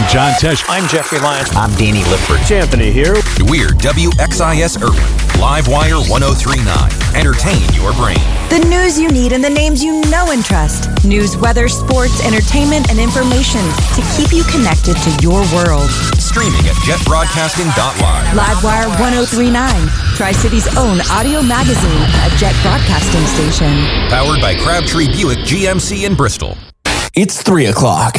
I'm John Tesh. I'm Jeffrey Lyons. I'm Danny Lipford. It's Anthony here. We're WXIS Irwin, Live Wire 1039. Entertain your brain. The news you need and the names you know and trust. News, weather, sports, entertainment, and information to keep you connected to your world. Streaming at jetbroadcasting.live. Livewire 1039, Tri-City's own audio magazine, a Jet broadcasting station. Powered by Crabtree Buick GMC in Bristol. It's 3 o'clock.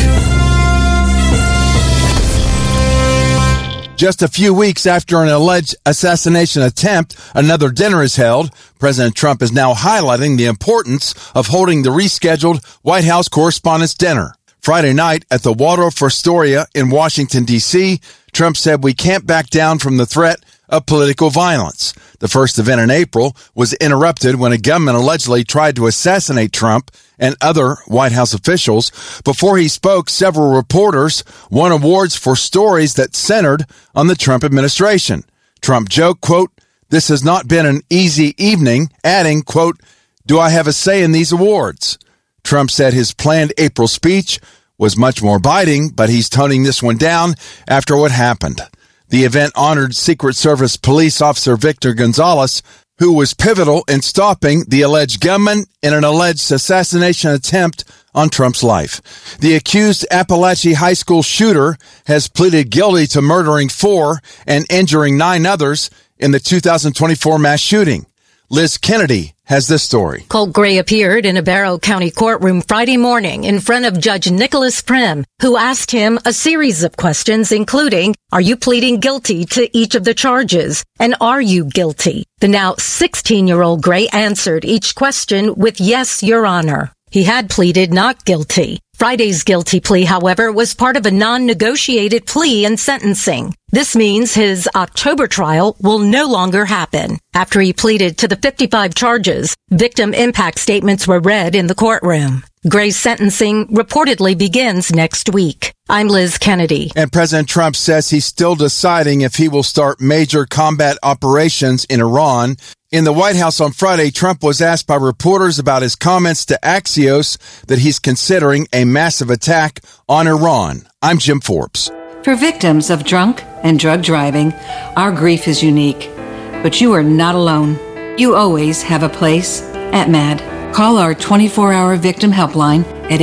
Just a few weeks after an alleged assassination attempt, another dinner is held. President Trump is now highlighting the importance of holding the rescheduled White House Correspondents' Dinner. Friday night at the Waldorf Astoria in Washington, D.C., Trump said we can't back down from the threat of political violence. The first event in April was interrupted when a gunman allegedly tried to assassinate Trump and other White House officials. Before he spoke, several reporters won awards for stories that centered on the Trump administration. Trump joked, quote, "This has not been an easy evening," adding, quote, "Do I have a say in these awards?" Trump said his planned April speech was much more biting, but he's toning this one down after what happened. The event honored Secret Service police officer Victor Gonzalez, who was pivotal in stopping the alleged gunman in an alleged assassination attempt on Trump's life. The accused Appalachia High School shooter has pleaded guilty to murdering 4 and injuring 9 others in the 2024 mass shooting. Liz Kennedy has this story. Colt Gray appeared in a Barrow County courtroom Friday morning in front of Judge Nicholas Prim, who asked him a series of questions, including, are you pleading guilty to each of the charges? And are you guilty? The now 16-year-old Gray answered each question with, yes, Your Honor. He had pleaded not guilty. Friday's guilty plea, however, was part of a non-negotiated plea in sentencing. This means his October trial will no longer happen. After he pleaded to the 55 charges, victim impact statements were read in the courtroom. Gray's sentencing reportedly begins next week. I'm Liz Kennedy. And President Trump says he's still deciding if he will start major combat operations in Iran. In the White House on Friday, Trump was asked by reporters about his comments to Axios that he's considering a massive attack on Iran. I'm Jim Forbes. For victims of drunk and drug driving, our grief is unique. But you are not alone. You always have a place at MAD. Call our 24-hour victim helpline at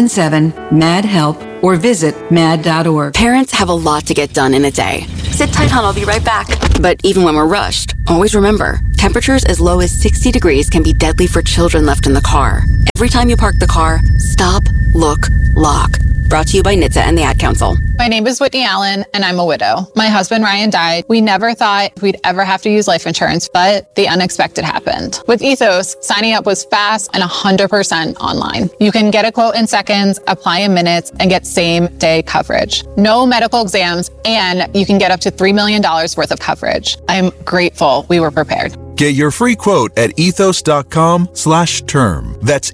877-MAD-HELP or visit mad.org. Parents have a lot to get done in a day. Sit tight, hon, I'll be right back. But even when we're rushed, always remember, temperatures as low as 60 degrees can be deadly for children left in the car. Every time you park the car, stop, look, lock. Brought to you by NHTSA and the Ad Council. My name is Whitney Allen, and I'm a widow. My husband, Ryan, died. We never thought we'd ever have to use life insurance, but the unexpected happened. With Ethos, signing up was fast and 100% online. You can get a quote in seconds, apply in minutes, and get same-day coverage. No medical exams, and you can get up to $3 million worth of coverage. I'm grateful we were prepared. Get your free quote at ethos.com/term. That's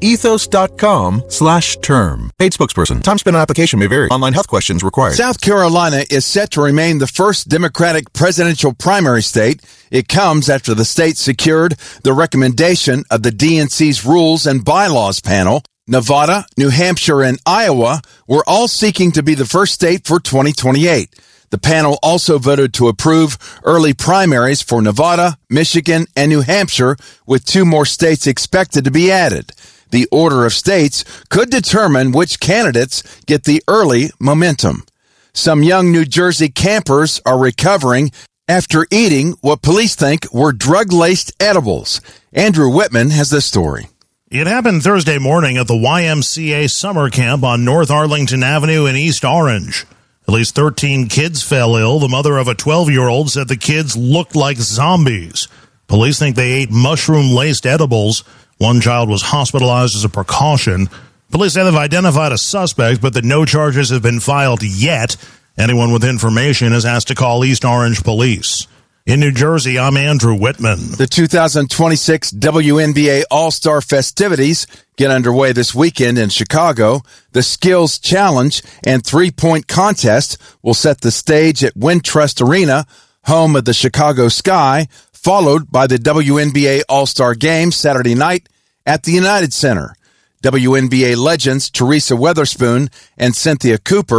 ethos.com/term. Paid spokesperson. Time spent on application may vary. Online health questions required. South Carolina is set to remain the first Democratic presidential primary state. It comes after the state secured the recommendation of the DNC's Rules and Bylaws panel. Nevada, New Hampshire, and Iowa were all seeking to be the first state for 2028. The panel also voted to approve early primaries for Nevada, Michigan, and New Hampshire, with 2 more states expected to be added. The order of states could determine which candidates get the early momentum. Some young New Jersey campers are recovering after eating what police think were drug-laced edibles. Andrew Whitman has this story. It happened Thursday morning at the YMCA summer camp on North Arlington Avenue in East Orange. At least 13 kids fell ill. The mother of a 12-year-old said the kids looked like zombies. Police think they ate mushroom-laced edibles. One child was hospitalized as a precaution. Police say they've identified a suspect, but that no charges have been filed yet. Anyone with information is asked to call East Orange Police. In New Jersey, I'm Andrew Whitman. The 2026 WNBA All-Star festivities get underway this weekend in Chicago. The Skills Challenge and three-point contest will set the stage at Wintrust Arena, home of the Chicago Sky, followed by the WNBA All-Star Game Saturday night at the United Center. WNBA legends Teresa Weatherspoon and Cynthia Cooper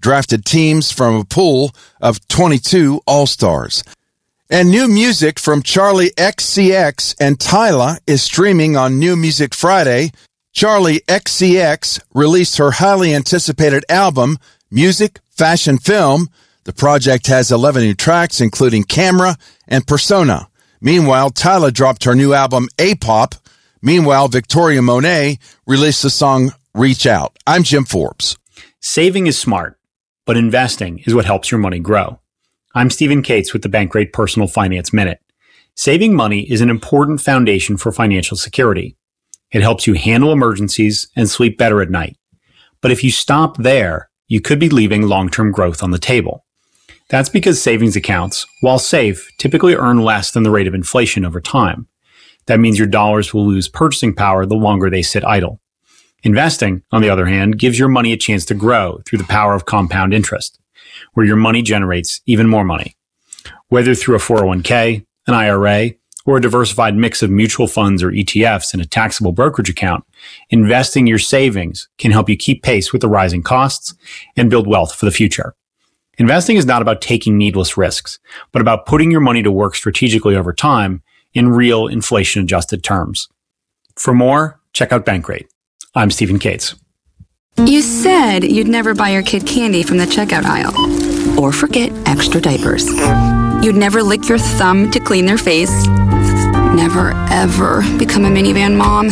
drafted teams from a pool of 22 All-Stars. And new music from Charlie XCX and Tyla is streaming on New Music Friday. Charlie XCX released her highly anticipated album, Music, Fashion, Film. The project has 11 new tracks, including Camera and Persona. Meanwhile, Tyla dropped her new album, A-Pop. Meanwhile, Victoria Monet released the song Reach Out. I'm Jim Forbes. Saving is smart, but investing is what helps your money grow. I'm Stephen Cates with the Bankrate Personal Finance Minute. Saving money is an important foundation for financial security. It helps you handle emergencies and sleep better at night. But if you stop there, you could be leaving long-term growth on the table. That's because savings accounts, while safe, typically earn less than the rate of inflation over time. That means your dollars will lose purchasing power the longer they sit idle. Investing, on the other hand, gives your money a chance to grow through the power of compound interest, where your money generates even more money. Whether through a 401k, an IRA, or a diversified mix of mutual funds or ETFs in a taxable brokerage account, investing your savings can help you keep pace with the rising costs and build wealth for the future. Investing is not about taking needless risks, but about putting your money to work strategically over time in real inflation-adjusted terms. For more, check out Bankrate. I'm Stephen Cates. You said you'd never buy your kid candy from the checkout aisle. Or forget extra diapers. You'd never lick your thumb to clean their face. Never, ever become a minivan mom.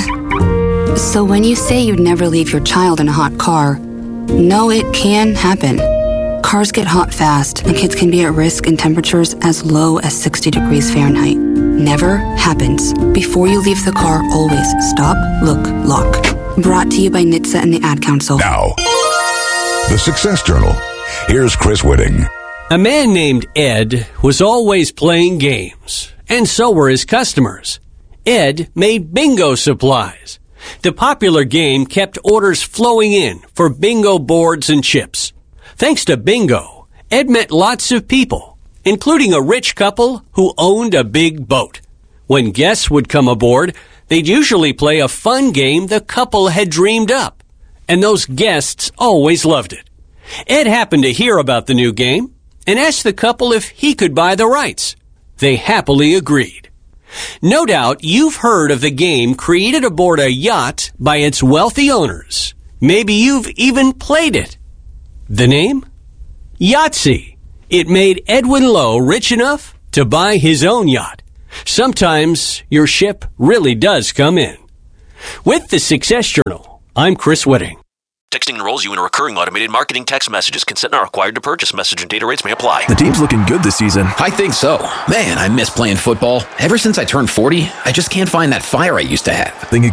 So when you say you'd never leave your child in a hot car, no, it can happen. Cars get hot fast, and kids can be at risk in temperatures as low as 60 degrees Fahrenheit. Never happens. Before you leave the car, always stop, look, lock. Brought to you by NHTSA and the Ad Council. Now, the Success Journal. Here's Chris Whitting. A man named Ed was always playing games, and so were his customers. Ed made bingo supplies. The popular game kept orders flowing in for bingo boards and chips. Thanks to bingo, Ed met lots of people, including a rich couple who owned a big boat. When guests would come aboard, they'd usually play a fun game the couple had dreamed up, and those guests always loved it. Ed happened to hear about the new game and asked the couple if he could buy the rights. They happily agreed. No doubt you've heard of the game created aboard a yacht by its wealthy owners. Maybe you've even played it. The name? Yahtzee. It made Edwin Lowe rich enough to buy his own yacht. Sometimes your ship really does come in. With the Success Journal, I'm Chris Whitting. Texting enrolls you in a recurring automated marketing text messages. Consent not required to purchase. Message and data rates may apply. The team's looking good this season. I think so. Man, I miss playing football. Ever since I turned 40, I just can't find that fire I used to have. Thinking